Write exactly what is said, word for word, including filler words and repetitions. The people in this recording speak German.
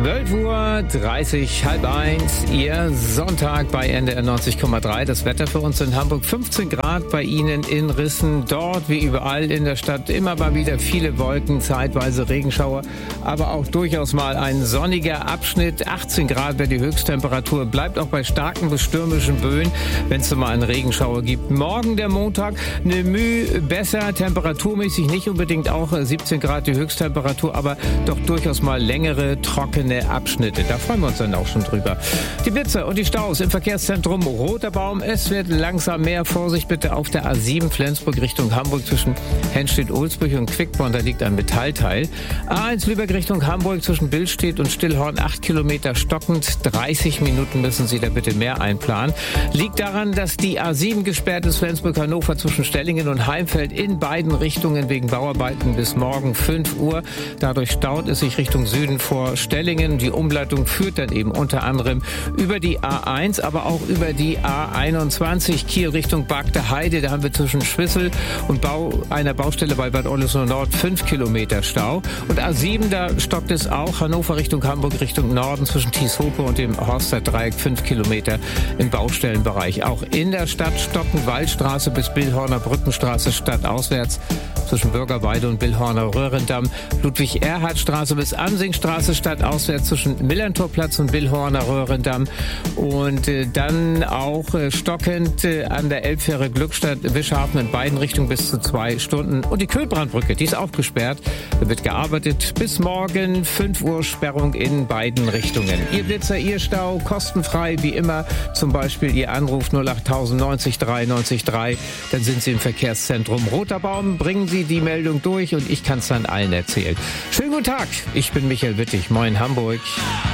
zwölf Uhr dreißig, halb eins, Ihr Sonntag bei N D R neunzig Komma drei. Das Wetter für uns in Hamburg, fünfzehn Grad bei Ihnen in Rissen. Dort, wie überall in der Stadt, immer mal wieder viele Wolken, zeitweise Regenschauer, aber auch durchaus mal ein sonniger Abschnitt. achtzehn Grad wäre die Höchsttemperatur, bleibt auch bei starken bis stürmischen Böen, wenn es so mal einen Regenschauer gibt. Morgen der Montag, eine Mühe besser, temperaturmäßig nicht unbedingt auch siebzehn Grad die Höchsttemperatur, aber doch durchaus mal längere, trockene Abschnitte. Da freuen wir uns dann auch schon drüber. Die Blitze und die Staus im Verkehrszentrum Roter Baum. Es wird langsam mehr. Vorsicht bitte auf der A sieben Flensburg Richtung Hamburg zwischen Henstedt-Ulzburg und Quickborn. Da liegt ein Metallteil. A eins Lübeck Richtung Hamburg zwischen Billstedt und Stillhorn. acht Kilometer stockend. dreißig Minuten müssen Sie da bitte mehr einplanen. Liegt daran, dass die A sieben gesperrt ist. Flensburg-Hannover zwischen Stellingen und Heimfeld in beiden Richtungen wegen Bauarbeiten bis morgen fünf Uhr. Dadurch staut es sich Richtung Süden vor Stellingen. Die Umleitung führt dann eben unter anderem über die A eins, aber auch über die A einundzwanzig Kiel Richtung Bagde Heide. Da haben wir zwischen Schwissel und Bau einer Baustelle bei Bad Oldesloe Nord fünf Kilometer Stau. Und A sieben, da stockt es auch. Hannover Richtung Hamburg Richtung Norden zwischen Thieshope und dem Horster Dreieck fünf Kilometer im Baustellenbereich. Auch in der Stadt stocken Waldstraße bis Billhorner Brückenstraße stadtauswärts zwischen Bürgerweide und Billhorner Röhrendamm. Ludwig-Erhard-Straße bis Amsingstraße stadtauswärts zwischen Millantorplatz und Billhorner Röhrendamm. Und äh, dann auch äh, stockend äh, an der Elbfähre Glückstadt-Wischhafen in beiden Richtungen bis zu zwei Stunden. Und die Kühlbrandbrücke, die ist auch gesperrt. Da wird gearbeitet. Bis morgen fünf Uhr Sperrung in beiden Richtungen. Ihr Blitzer, Ihr Stau, kostenfrei wie immer. Zum Beispiel Ihr Anruf null acht null null neun drei neun drei. Dann sind Sie im Verkehrszentrum Roter Baum. Bringen Sie die Meldung durch und ich kann es dann allen erzählen. Schönen guten Tag, ich bin Michael Wittig. Moin Hamburg.